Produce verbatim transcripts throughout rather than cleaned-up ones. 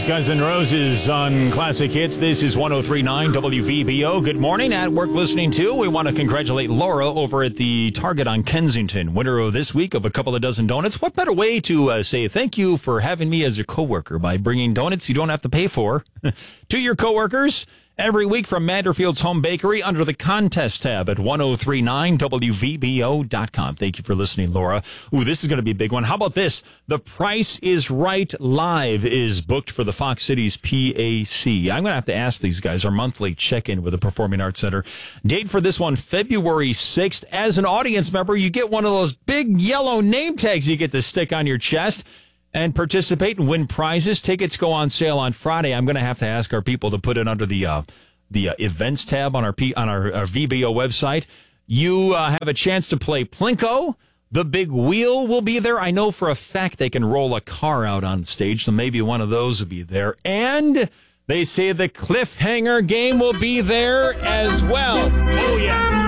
There's Guns N' Roses on Classic Hits. This is one oh three point nine W V B O. Good morning. At work listening to. We want to congratulate Laura over at the Target on Kensington, winner of this week of a couple of dozen donuts. What better way to uh, say thank you for having me as your coworker by bringing donuts you don't have to pay for to your coworkers every week from Manderfield's Home Bakery under the contest tab at ten thirty-nine W V B O dot com. Thank you for listening, Laura. Ooh, this is going to be a big one. How about this? The Price is Right Live is booked for the Fox Cities P A C. I'm going to have to ask these guys our monthly check-in with the Performing Arts Center. Date for this one, February sixth. As an audience member, you get one of those big yellow name tags you get to stick on your chest and participate and win prizes. Tickets go on sale on Friday. I'm going to have to ask our people to put it under the uh, the uh, events tab on our P- on our, our V B O website. You uh, have a chance to play Plinko. The big wheel will be there. I know for a fact they can roll a car out on stage, so maybe one of those will be there. And they say the cliffhanger game will be there as well. Oh, yeah.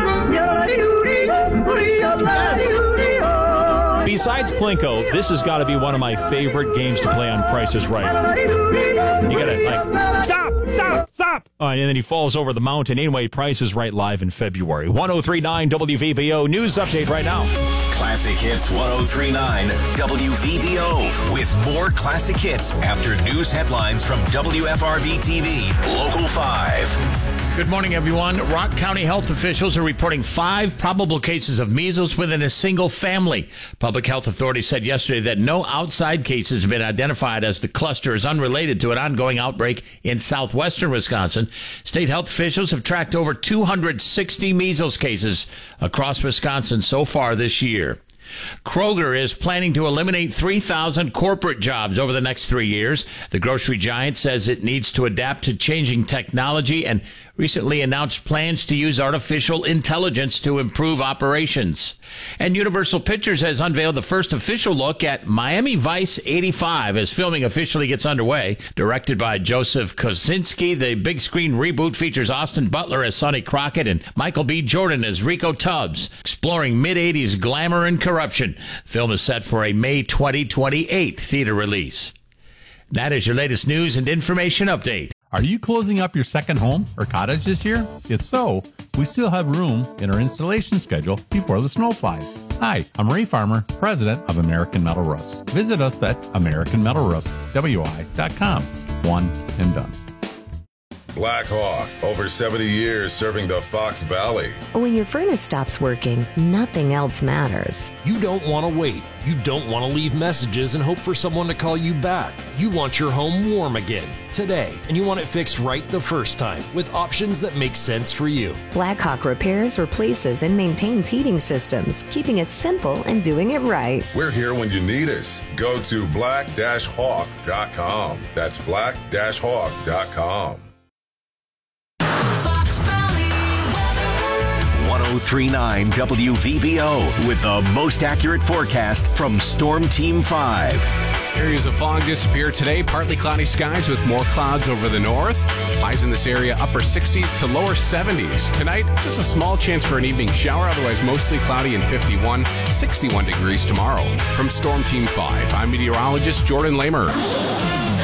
Besides Plinko, this has got to be one of my favorite games to play on Price is Right. You got to, like, stop, stop, stop. Oh, and then he falls over the mountain. Anyway, Price is Right live in February. ten thirty-nine W V B O News Update right now. Classic Hits ten thirty-nine W V B O with more classic hits after news headlines from W F R V T V Local five. Good morning, everyone. Rock County health officials are reporting five probable cases of measles within a single family. Public health authorities said yesterday that no outside cases have been identified as the cluster is unrelated to an ongoing outbreak in southwestern Wisconsin. State health officials have tracked over two hundred sixty measles cases across Wisconsin so far this year. Kroger is planning to eliminate three thousand corporate jobs over the next three years. The grocery giant says it needs to adapt to changing technology and recently announced plans to use artificial intelligence to improve operations. And Universal Pictures has unveiled the first official look at Miami Vice eighty-five as filming officially gets underway. Directed by Joseph Kosinski, the big screen reboot features Austin Butler as Sonny Crockett and Michael B. Jordan as Rico Tubbs, exploring mid-eighties glamour and corruption. The film is set for a May twenty twenty-eight theater release. That is your latest news and information update. Are you closing up your second home or cottage this year? If so, we still have room in our installation schedule before the snow flies. Hi, I'm Ray Farmer, president of American Metal Roofs. Visit us at American Metal Roofs W I dot com. One and done. Black Hawk, over seventy years serving the Fox Valley. When your furnace stops working, nothing else matters. You don't want to wait. You don't want to leave messages and hope for someone to call you back. You want your home warm again, today, and you want it fixed right the first time with options that make sense for you. Blackhawk repairs, replaces, and maintains heating systems, keeping it simple and doing it right. We're here when you need us. Go to black dash hawk dot com. That's black dash hawk dot com. ten thirty-nine W V B O with the most accurate forecast from Storm Team five. Areas of fog disappear today. Partly cloudy skies with more clouds over the north. Highs in this area upper sixties to lower seventies. Tonight, just a small chance for an evening shower. Otherwise, mostly cloudy and fifty-one, sixty-one degrees tomorrow. From Storm Team five, I'm meteorologist Jordan Lamer.